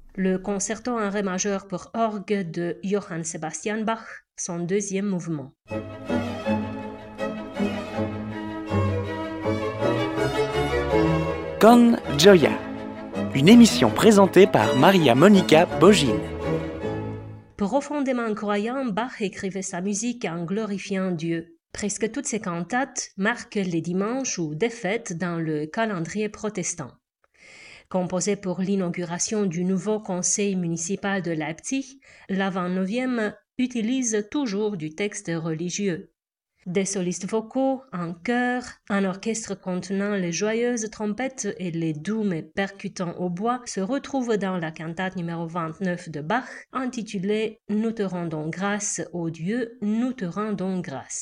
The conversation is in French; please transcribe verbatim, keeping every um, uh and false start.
Le concerto en ré majeur pour orgue de Johann Sebastian Bach, son deuxième mouvement. Con Gioia, une émission présentée par Maria Monica Bogine. Profondément croyant, Bach écrivait sa musique en glorifiant Dieu. Presque toutes ses cantates marquent les dimanches ou des fêtes dans le calendrier protestant. Composé pour l'inauguration du nouveau conseil municipal de Leipzig, l'avant-neuvième utilise toujours du texte religieux. Des solistes vocaux, un chœur, un orchestre contenant les joyeuses trompettes et les doux mais percutants hautbois se retrouvent dans la cantate numéro vingt-neuf de Bach, intitulée « Nous te rendons grâce, ô Dieu, nous te rendons grâce ».